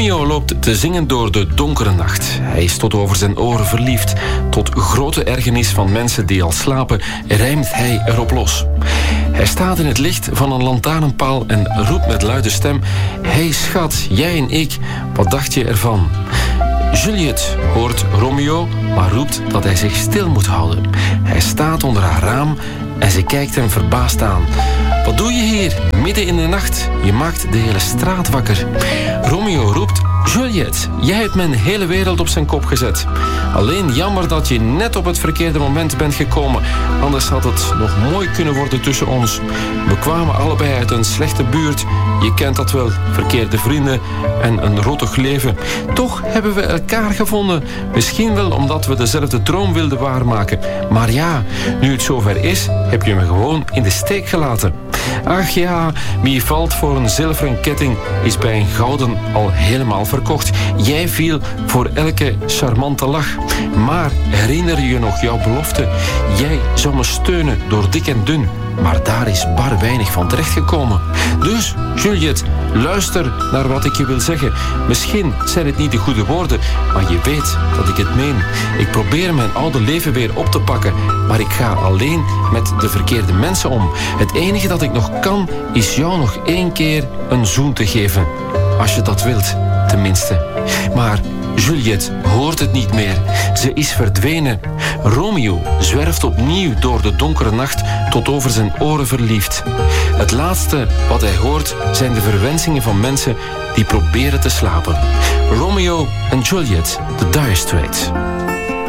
Romeo loopt te zingen door de donkere nacht. Hij is tot over zijn oren verliefd. Tot grote ergernis van mensen die al slapen, rijmt hij erop los. Hij staat in het licht van een lantaarnpaal en roept met luide stem: hey schat, jij en ik, wat dacht je ervan? Juliet hoort Romeo, maar roept dat hij zich stil moet houden. Hij staat onder haar raam en ze kijkt hem verbaasd aan. Wat doe je hier, midden in de nacht? Je maakt de hele straat wakker. Romeo roept: Juliet, jij hebt mijn hele wereld op zijn kop gezet. Alleen jammer dat je net op het verkeerde moment bent gekomen. Anders had het nog mooi kunnen worden tussen ons. We kwamen allebei uit een slechte buurt. Je kent dat wel, verkeerde vrienden en een rottig leven. Toch hebben we elkaar gevonden. Misschien wel omdat we dezelfde droom wilden waarmaken. Maar ja, nu het zover is, heb je me gewoon in de steek gelaten. Ach ja, wie valt voor een zilveren ketting is bij een gouden al helemaal verkocht. Jij viel voor elke charmante lach. Maar herinner je nog jouw belofte? Jij zou me steunen door dik en dun. Maar daar is bar weinig van terechtgekomen. Dus, Juliet, luister naar wat ik je wil zeggen. Misschien zijn het niet de goede woorden, maar je weet dat ik het meen. Ik probeer mijn oude leven weer op te pakken, maar ik ga alleen met de verkeerde mensen om. Het enige dat ik nog kan, is jou nog 1 keer een zoen te geven. Als je dat wilt, tenminste. Maar Juliet hoort het niet meer. Ze is verdwenen. Romeo zwerft opnieuw door de donkere nacht tot over zijn oren verliefd. Het laatste wat hij hoort zijn de verwensingen van mensen die proberen te slapen. Romeo en Juliet, The Dire Straits.